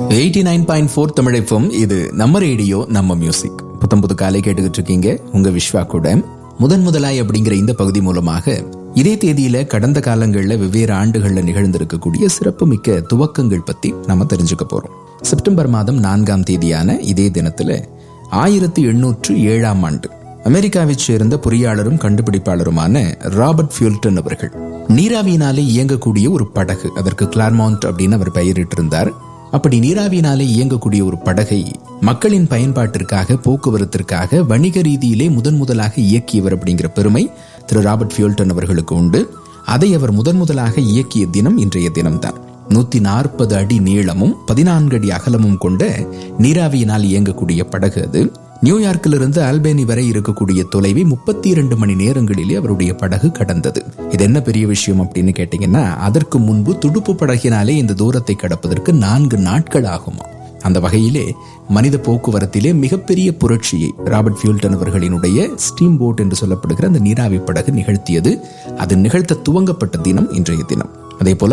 89.4 Tamil FM. இது நம்ம radio, நம்ம மியூசிக். புது காலை கேட்டுக்கிட்டு இருக்கீங்க. உங்க விஸ்வா கூட முதலாய் அப்படிங்கிற இந்த பகுதி மூலமாக இதே தேதியில கடந்த காலங்களில் வெவ்வேறு ஆண்டுகள்ல நிகழ்ந்திருக்கக்கூடிய சிறப்புமிக்க துவக்கங்கள் பத்தி நம்ம தெரிஞ்சுக்க போறோம். செப்டம்பர் மாதம் 4ஆம் தேதியான இதே தினத்துல 1807ஆம் ஆண்டு அமெரிக்காவைச் சேர்ந்த பொறியாளரும் கண்டுபிடிப்பாளருமான ராபர்ட் ஃபியூல்டன் அவர்கள் நீராவியினாலே இயங்கக்கூடிய ஒரு படகு, அதற்கு கிளார்மவுண்ட் அப்படின்னு அவர் பெயரிட்டிருந்தார். அப்படி நீராவியினாலே இயங்கக்கூடிய ஒரு படகை மக்களின் பயன்பாட்டிற்காக, போக்குவரத்திற்காக, வணிக ரீதியிலே முதலாக இயக்கியவர் அப்படிங்கிற பெருமை திரு ராபர்ட் ஃபியூல்டன் அவர்களுக்கு உண்டு. அதை அவர் முதலாக இயக்கிய தினம் இன்றைய தினம்தான். 140 அடி நீளமும் 14 அடி அகலமும் கொண்ட நீராவியினால் இயங்கக்கூடிய படகு அது. நியூயார்க்கிலிருந்து ஆல்பேனி வரை இருக்கக்கூடிய தொலைவை 32 மணி நேரங்களிலே அவருடைய படகு கடந்தது. இது என்ன பெரிய விஷயம் அப்படின்னு கேட்டீங்கன்னா, அதற்கு முன்பு துடுப்பு படகினாலே இந்த தூரத்தை கடப்பதற்கு 4 நாட்கள் ஆகுமா. அந்த வகையிலே மனித போக்குவரத்திலே மிகப்பெரிய புரட்சியை ராபர்ட் ஃபியூல்டன் அவர்களினுடைய ஸ்டீம் போட் என்று சொல்லப்படுகிற அந்த நீராவி படகு நிகழ்த்தியது. அது நிகழ்த்த துவங்கப்பட்ட தினம் இன்றைய தினம். அதே போல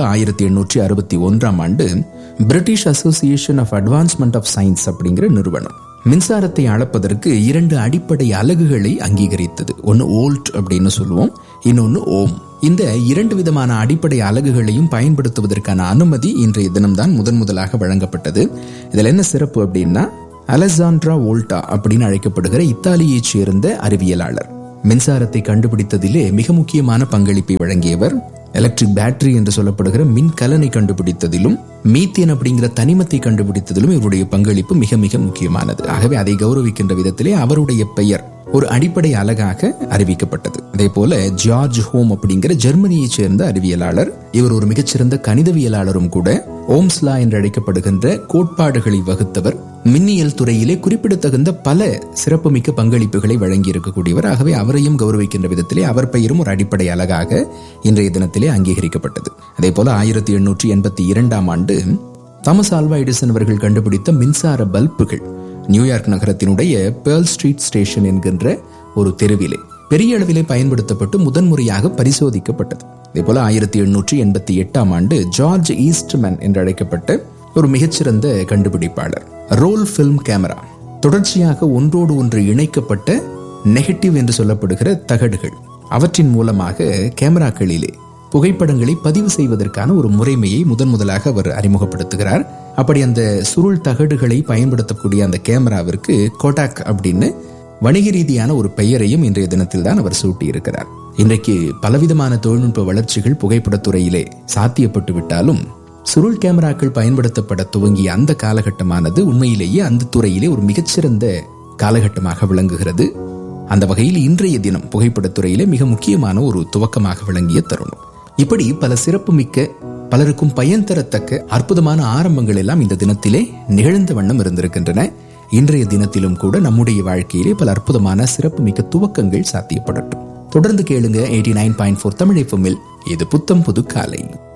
1861ஆம் ஆண்டு British association of advancement of science அப்படிங்கிற நிறுவனம் மின்சாரத்தை அளப்பதற்கு 2 அடிப்படை அலகுகளை அங்கீகரித்தது. ஒன்னு வோல்ட் அப்படின்னு சொல்லுவோம், இன்னொன்னு ஓம். இந்த 2 விதமான அடிப்படை அலகுகளையும் பயன்படுத்துவதற்கான அனுமதி இன்றைய தினம்தான் முதலாக வழங்கப்பட்டது. இதுல என்ன சிறப்பு அப்படின்னா, அலெசாண்ட்ரா வோல்டா அப்படின்னு அழைக்கப்படுகிற இத்தாலியைச் சேர்ந்த அறிவியலாளர் மின்சாரத்தை கண்டுபிடித்ததிலே மிக முக்கியமான பங்களிப்பை வழங்கியவர். எலக்ட்ரிக் பேட்டரி என்று சொல்லப்படுகிற மின்கலனை கண்டுபிடித்ததிலும், மீத்தேன் அப்படிங்கிற தனிமத்தை கண்டுபிடித்ததிலும் இவருடைய பங்களிப்பு மிக மிக முக்கியமானது. ஆகவே அதை கௌரவிக்கின்ற விதத்திலே அவருடைய பெயர் ஒரு அடிப்படை அலகாக அறிவிக்கப்பட்டது. அதே போல ஜார்ஜ் ஹோம் அப்படிங்கிற ஜெர்மனியைச் சேர்ந்த அறிவியலாளர், இவர் ஒரு மிகச்சிறந்த கணிதவியலாளரும் கூட. ஓம்ஸ் லா என்று அழைக்கப்படுகின்ற கோட்பாடுகளை வகுத்தவர். மின்னியல் துறையிலே குறிப்பிடத்தகுந்த பல சிறப்புமிக்க பங்களிப்புகளை வழங்கி இருக்கக்கூடியவர். ஆகவே அவரையும் கௌரவிக்கின்ற விதத்திலே அவர் பெயரும் ஒரு அடிப்படை அலகாக இன்றைய தினத்திலே அங்கீகரிக்கப்பட்டது. அதே போல 1882ஆம் ஆண்டு தாமஸ் ஆல்வா எடிசன் அவர்கள் கண்டுபிடித்த மின்சார பல்புகள் நியூயார்க் நகரத்தினுடைய பேர்ல் ஸ்ட்ரீட் ஸ்டேஷன் என்கின்ற ஒரு தெருவிலே பெரிய அளவிலே பயன்படுத்தப்பட்டு முதன்முறையாக பரிசோதிக்கப்பட்டது. அதே போல 1888ஆம் ஆண்டு ஜார்ஜ் ஈஸ்ட்மேன் என்று அழைக்கப்பட்ட ஒரு மிகச்சிறந்த கண்டுபிடிப்பாளர் ரோல் பிலிம் கேமரா, தொடர்ச்சியாக ஒன்றோடு ஒன்று இணைக்கப்பட்ட நெகட்டிவ் என்று சொல்லப்படுகிற தகடுகள், அவற்றின் மூலமாக கேமராக்களிலே புகைப்படங்களை பதிவு செய்வதற்கான ஒரு முறைமையை முதலாக அவர் அறிமுகப்படுத்துகிறார். அப்படி அந்த சுருள் தகடுகளை பயன்படுத்தக்கூடிய அந்த கேமராவிற்கு கோடாக் அப்படின்னு வணிக ரீதியான ஒரு பெயரையும் இன்றைய தினத்தில் தான் அவர் சூட்டி இருக்கிறார். இன்றைக்கு பலவிதமான தொழில்நுட்ப வளர்ச்சிகள் புகைப்படத்துறையிலே சாத்தியப்பட்டு விட்டாலும், சுருள் கேமராக்கள் பயன்படுத்தப்பட துவங்கிய அந்த காலகட்டமானது உண்மையிலேயே அந்த துறையிலே ஒரு மிகச்சிறந்த காலகட்டமாக விளங்குகிறது. அந்த வகையில் இன்றைய தினம் புகைப்படத்துறையிலே மிக முக்கியமான ஒரு துவக்கமாக விளங்கிய தருணம். இப்படி பல சிறப்புமிக்க, பலருக்கும் பயன் தரத்தக்க அற்புதமான ஆரம்பங்கள் எல்லாம் இந்த தினத்திலே நிகழ்ந்த வண்ணம் இருந்திருக்கின்றன. இன்றைய தினத்திலும் கூட நம்முடைய வாழ்க்கையிலே பல அற்புதமான சிறப்புமிக்க துவக்கங்கள் சாத்தியப்படட்டும். தொடர்ந்து கேளுங்க 89.4 தமிழ் FM. இது புத்தம் புது காலை.